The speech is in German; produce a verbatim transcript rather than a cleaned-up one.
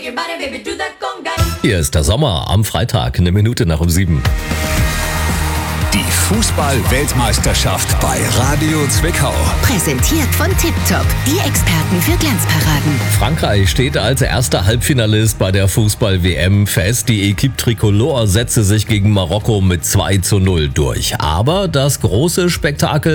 Hier ist der Sommer am Freitag, eine Minute nach um sieben. Die Fußball-Weltmeisterschaft bei Radio Zwickau. Präsentiert von Tiptop, die Experten für Glanzparaden. Frankreich steht als erster Halbfinalist bei der Fußball-W M fest. Die Equipe Tricolore setzte sich gegen Marokko mit zwei zu null durch. Aber das große Spektakel